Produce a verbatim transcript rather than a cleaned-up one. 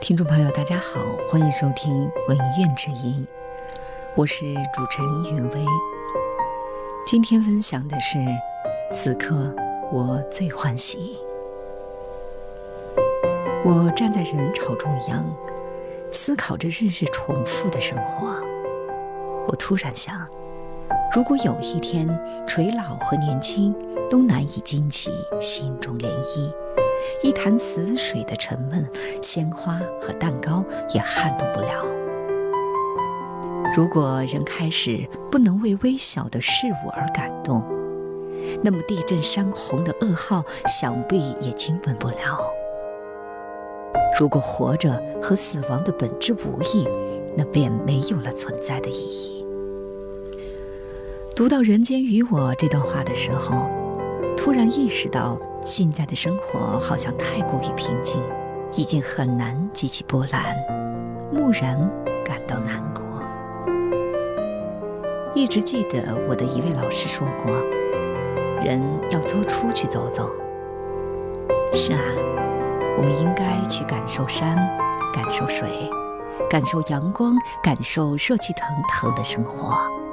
听众朋友大家好，欢迎收听文苑之音，我是主持人允薇。今天分享的是此刻我最欢喜。我站在人潮中央，思考着日日重复的生活。我突然想，如果有一天垂老和年轻都难以惊起心中涟漪，一潭死水的沉闷，鲜花和蛋糕也撼动不了。如果人开始不能为微小的事物而感动，那么地震山洪的噩耗想必也惊闻不了。如果活着和死亡的本质无异，那便没有了存在的意义。读到人间与我这段话的时候，突然意识到现在的生活好像太过于平静，已经很难激起波澜，蓦然感到难过。一直记得我的一位老师说过，人要多出去走走。是啊，我们应该去感受山，感受水，感受阳光，感受热气腾腾的生活。